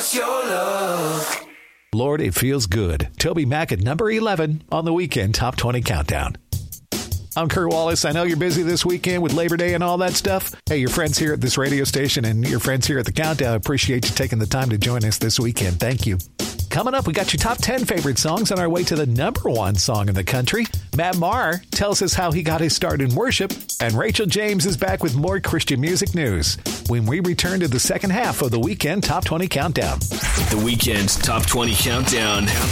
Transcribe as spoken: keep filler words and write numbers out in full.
what's your love? Lord, it feels good. Toby Mac at number eleven on the Weekend Top twenty Countdown. I'm Kurt Wallace. I know you're busy this weekend with Labor Day and all that stuff. Hey, your friends here at this radio station and your friends here at the Countdown appreciate you taking the time to join us this weekend. Thank you. Coming up, we got your top ten favorite songs on our way to the number one song in the country. Matt Maher tells us how he got his start in worship. And Rachel James is back with more Christian music news when we return to the second half of the Weekend Top twenty Countdown. The Weekend Top twenty Countdown.